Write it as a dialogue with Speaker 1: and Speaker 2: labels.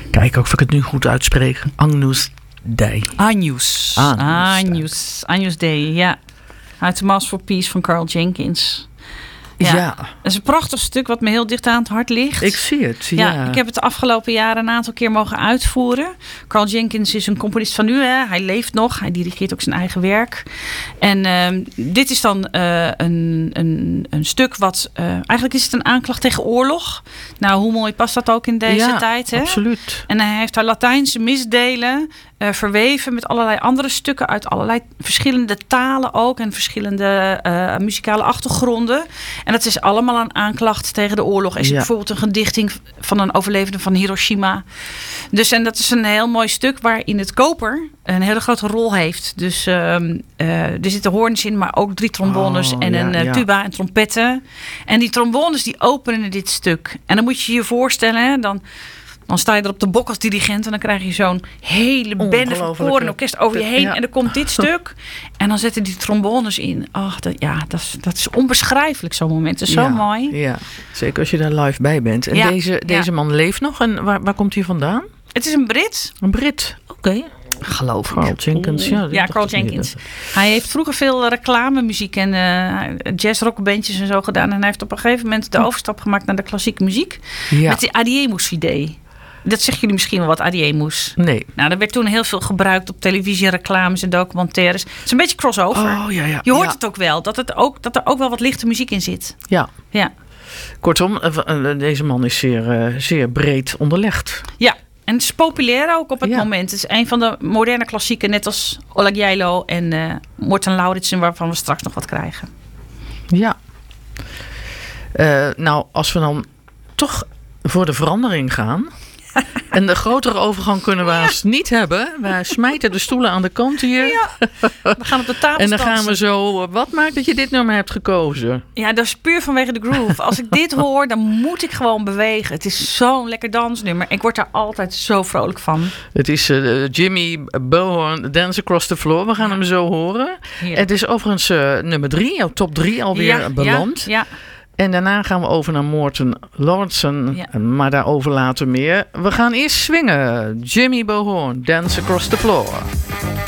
Speaker 1: Kijk of ik het nu goed uitspreek. Agnus Dei.
Speaker 2: Agnus Dei, ja. Uit The Mass for Peace van Carl Jenkins. Ja. Dat is een prachtig stuk wat me heel dicht aan het hart ligt.
Speaker 1: Ik zie het, ja.
Speaker 2: Ik heb het de afgelopen jaren een aantal keer mogen uitvoeren. Carl Jenkins is een componist van nu. Hè. Hij leeft nog. Hij dirigeert ook zijn eigen werk. En dit is dan een stuk wat... eigenlijk is het een aanklacht tegen oorlog. Nou, hoe mooi past dat ook in deze tijd? Hè?
Speaker 1: Absoluut.
Speaker 2: En hij heeft daar Latijnse misdelen verweven met allerlei andere stukken uit allerlei verschillende talen ook en verschillende muzikale achtergronden. En dat is allemaal een aanklacht tegen de oorlog. Er is bijvoorbeeld een gedichting van een overlevende van Hiroshima. Dus en dat is een heel mooi stuk waarin het koper een hele grote rol heeft. Dus er zitten hoorns in, maar ook 3 trombones en een tuba en trompetten. En die trombones die openen dit stuk. En dan moet je je voorstellen, hè, dan sta je er op de bok als dirigent en dan krijg je zo'n hele bende van koor en orkest over je heen. Ja. En dan komt dit stuk en dan zetten die trombones in. Ach, dat is onbeschrijfelijk zo'n moment. Dat is zo mooi.
Speaker 1: Ja, zeker als je daar live bij bent. En deze man leeft nog. En waar komt hij vandaan?
Speaker 2: Het is een Brit.
Speaker 1: Een Brit, oké. Geloof ik. Carl Jenkins.
Speaker 2: Carl Jenkins. Hij heeft vroeger veel reclamemuziek en jazz-rockbandjes en zo gedaan. En hij heeft op een gegeven moment de overstap gemaakt naar de klassieke muziek. Ja. Met de Adiemus-idee. Dat zeggen jullie misschien wel wat, Adiemus.
Speaker 1: Nee.
Speaker 2: Nou, er werd toen heel veel gebruikt op televisie, reclames en documentaires. Het is een beetje crossover.
Speaker 1: Oh, ja.
Speaker 2: Je hoort het ook wel, dat er ook wel wat lichte muziek in zit.
Speaker 1: Ja.
Speaker 2: Ja.
Speaker 1: Kortom, deze man is zeer breed onderlegd.
Speaker 2: Ja. En het is populair ook op het moment. Het is een van de moderne klassieken, net als Oleg Jailo en Morten Lauritsen, waarvan we straks nog wat krijgen.
Speaker 1: Ja. Nou, als we dan toch voor de verandering gaan. En de grotere overgang kunnen we haast niet hebben. Wij smijten de stoelen aan de kant hier.
Speaker 2: Ja. We gaan op de tafel
Speaker 1: en dan gaan we zo... Wat maakt dat je dit nummer hebt gekozen?
Speaker 2: Ja, dat is puur vanwege de groove. Als ik dit hoor, dan moet ik gewoon bewegen. Het is zo'n lekker dansnummer. Ik word daar altijd zo vrolijk van.
Speaker 1: Het is Jimmy Bohorn, Dance Across the Floor. We gaan hem zo horen. Heerlijk. Het is overigens nummer 3, top 3 alweer beland. Ja. En daarna gaan we over naar Morten Lauritsen. Maar daarover later meer. We gaan eerst swingen. Jimmy Bohorn, Dance Across the Floor.